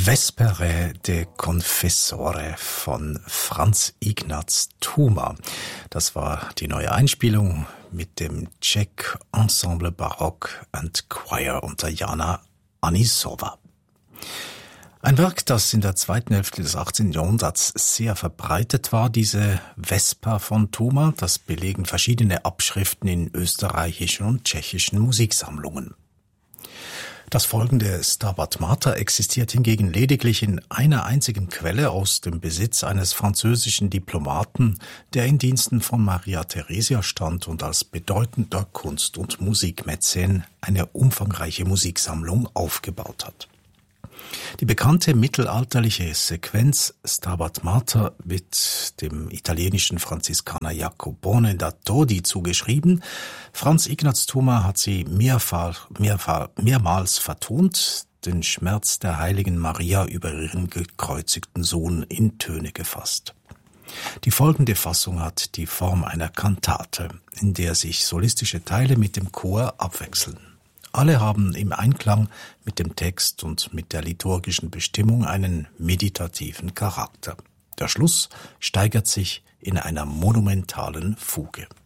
Vespere de Confessore von Franz Ignaz Thoma. Das war die neue Einspielung mit dem Czech Ensemble Baroque and Choir unter Jana Anisova. Ein Werk, das in der zweiten Hälfte des 18. Jahrhunderts sehr verbreitet war, diese Vesper von Thoma, das belegen verschiedene Abschriften in österreichischen und tschechischen Musiksammlungen. Das folgende Stabat Mater existiert hingegen lediglich in einer einzigen Quelle aus dem Besitz eines französischen Diplomaten, der in Diensten von Maria Theresia stand und als bedeutender Kunst- und Musikmäzen eine umfangreiche Musiksammlung aufgebaut hat. Die bekannte mittelalterliche Sequenz Stabat Mater wird dem italienischen Franziskaner Jacopone da Todi zugeschrieben. Franz Ignaz Thoma hat sie mehrmals vertont, den Schmerz der heiligen Maria über ihren gekreuzigten Sohn in Töne gefasst. Die folgende Fassung hat die Form einer Kantate, in der sich solistische Teile mit dem Chor abwechseln. Alle haben im Einklang mit dem Text und mit der liturgischen Bestimmung einen meditativen Charakter. Der Schluss steigert sich in einer monumentalen Fuge.